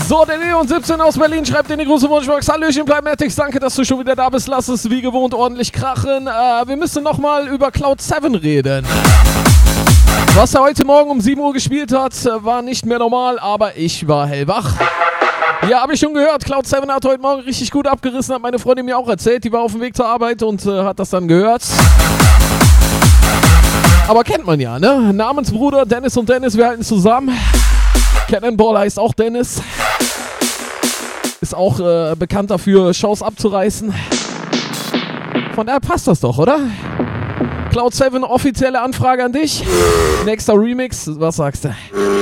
So, der Leon17 aus Berlin schreibt in die große Wunschbox. Hallöchen, Plymatics, danke, dass du schon wieder da bist. Lass es wie gewohnt ordentlich krachen. Wir müssen nochmal über Cloud 7 reden. Was er heute Morgen um 7 Uhr gespielt hat, war nicht mehr normal, aber ich war hellwach. Ja, habe ich schon gehört. Cloud 7 hat heute Morgen richtig gut abgerissen, hat meine Freundin mir auch erzählt. Die war auf dem Weg zur Arbeit und hat das dann gehört. Aber kennt man ja, ne? Namensbruder Dennis und Dennis, wir halten zusammen. Cannonball heißt auch Dennis. Ist auch bekannt dafür, Shows abzureißen. Von daher passt das doch, oder? Cloud 7, offizielle Anfrage an dich. Nächster Remix, was sagst du?